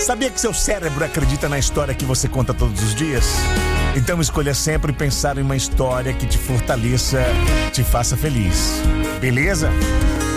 Sabia que seu cérebro acredita na história que você conta todos os dias? Então escolha sempre pensar em uma história que te fortaleça, te faça feliz. Beleza?